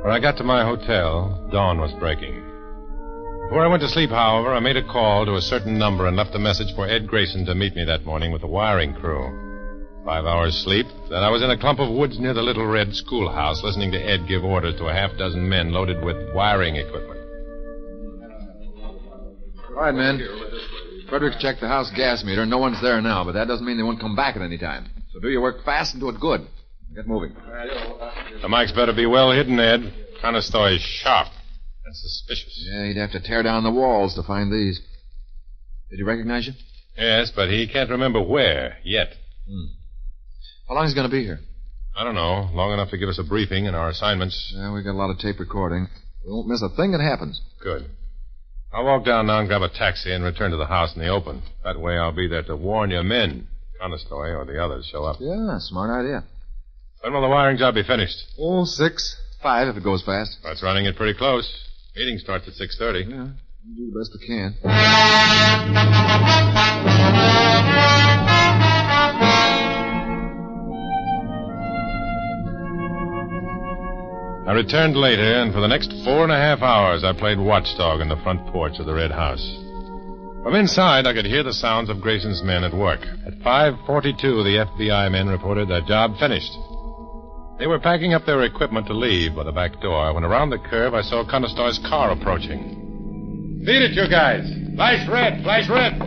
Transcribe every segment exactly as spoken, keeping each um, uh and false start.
When I got to my hotel, dawn was breaking. Before I went to sleep, however, I made a call to a certain number and left a message for Ed Grayson to meet me that morning with the wiring crew. Five hours sleep, then I was in a clump of woods near the Little Red schoolhouse, listening to Ed give orders to a half dozen men loaded with wiring equipment. All right, men. Fredericks checked the house gas meter. No one's there now, but that doesn't mean they won't come back at any time. So do your work fast and do it good. Get moving. The mics better be well hidden, Ed. Conestoy is sharp and suspicious. Yeah, he'd have to tear down the walls to find these. Did he recognize you? Yes, but he can't remember where yet. Hmm. How long is he going to be here? I don't know. Long enough to give us a briefing and our assignments. Yeah, we got a lot of tape recording. We won't miss a thing that happens. Good. I'll walk down now and grab a taxi and return to the house in the open. That way I'll be there to warn your men. Conestoy or the others show up. Yeah, smart idea. When will the wiring job be finished? Oh, six. Five if it goes fast. That's running it pretty close. Meeting starts at six thirty. Yeah, we'll do the best we can. I returned later, and for the next four and a half hours I played watchdog on the front porch of the Red House. From inside, I could hear the sounds of Grayson's men at work. At five forty-two, the F B I men reported their job finished. They were packing up their equipment to leave by the back door when around the curve I saw Conestoy's car approaching. Beat it, you guys. Flash red, flash red.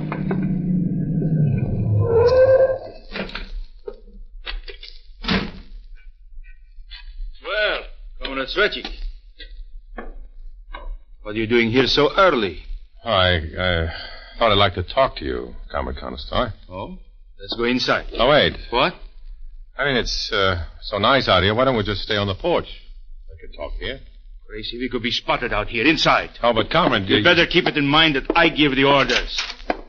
Well, Comrade Svetchik. What are you doing here so early? Oh, I, I thought I'd like to talk to you, Comrade Conestoy. Oh? Let's go inside. Oh, wait. What? I mean, it's uh, so nice out here. Why don't we just stay on the porch? I could talk here. Gracie, we could be spotted out here, inside. Oh, but, Comrade... You'd you... better keep it in mind that I give the orders.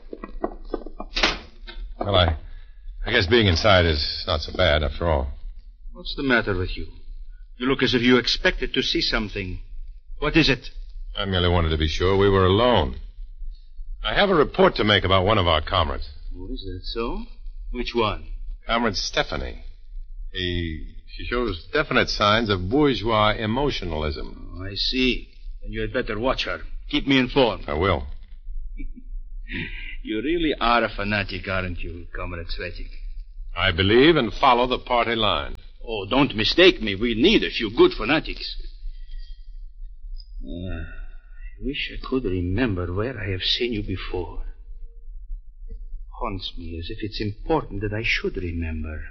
Well, I... I guess being inside is not so bad, after all. What's the matter with you? You look as if you expected to see something. What is it? I merely wanted to be sure we were alone. I have a report to make about one of our comrades. Oh, is that so? Which one? Comrade Stephanie. He, she shows definite signs of bourgeois emotionalism. Oh, I see. Then you had better watch her. Keep me informed. I will. You really are a fanatic, aren't you, Comrade Svetchik? I believe and follow the party line. Oh, don't mistake me. We need a few good fanatics. Uh, I wish I could remember where I have seen you before. Haunts me as if it's important that I should remember.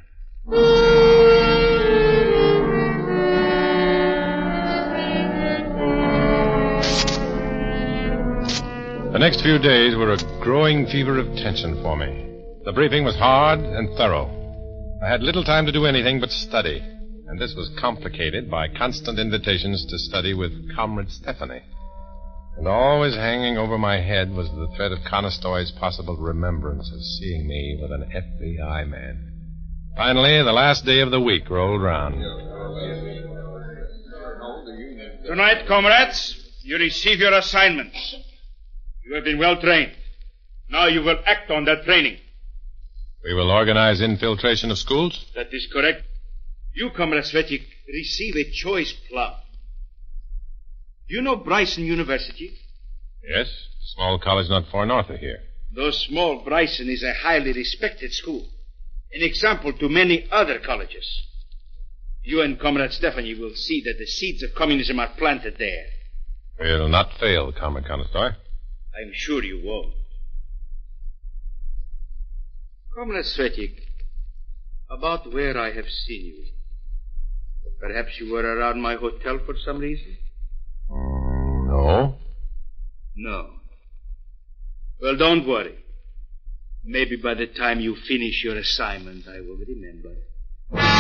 The next few days were a growing fever of tension for me. The briefing was hard and thorough. I had little time to do anything but study, and this was complicated by constant invitations to study with Comrade Stephanie. And always hanging over my head was the threat of Conestoy's possible remembrance of seeing me with an F B I man. Finally, the last day of the week rolled round. Tonight, comrades, you receive your assignments. You have been well trained. Now you will act on that training. We will organize infiltration of schools? That is correct. You, Comrade Svetchik, receive a choice plum. Do you know Bryson University? Yes, small college not far north of here. Though small, Bryson is a highly respected school. An example to many other colleges. You and Comrade Stephanie will see that the seeds of communism are planted there. We'll not fail, Comrade Conestoy. I'm sure you won't. Comrade Svetchik, about where I have seen you. Perhaps you were around my hotel for some reason? Mm, no. No. Well, don't worry. Maybe by the time you finish your assignment, I will remember.